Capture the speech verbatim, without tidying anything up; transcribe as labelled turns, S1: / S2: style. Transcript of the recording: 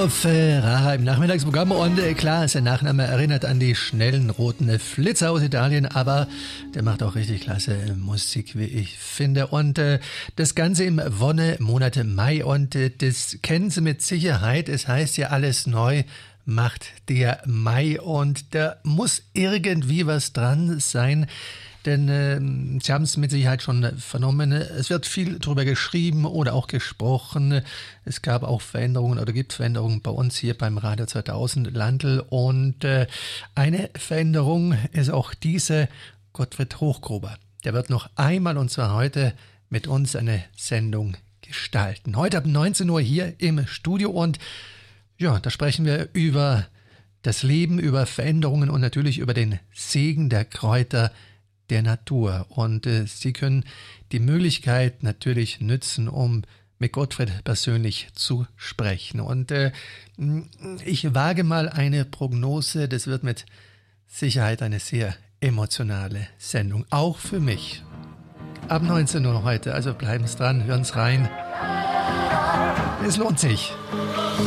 S1: auf äh, Raha im Nachmittagsprogramm und äh, klar, sein Nachname erinnert an die schnellen roten Flitzer aus Italien, aber der macht auch richtig klasse äh, Musik, wie ich finde. Und äh, das Ganze im Wonne-Monat Mai und äh, das kennen Sie mit Sicherheit. Es heißt ja alles neu macht der Mai und da muss irgendwie was dran sein. Denn äh, Sie haben es mit Sicherheit schon vernommen, es wird viel drüber geschrieben oder auch gesprochen. Es gab auch Veränderungen oder gibt Veränderungen bei uns hier beim Radio zweitausend Landl. Und äh, eine Veränderung ist auch diese Gottfried Hochgruber. Der wird noch einmal, und zwar heute, mit uns eine Sendung gestalten. Heute ab neunzehn Uhr hier im Studio und ja, da sprechen wir über das Leben, über Veränderungen und natürlich über den Segen der Kräuter der Natur. Und äh, Sie können die Möglichkeit natürlich nützen, um mit Gottfried persönlich zu sprechen. Und äh, ich wage mal eine Prognose, das wird mit Sicherheit eine sehr emotionale Sendung, auch für mich. Ab neunzehn Uhr heute, also bleiben Sie dran, hören Sie rein. Es lohnt sich.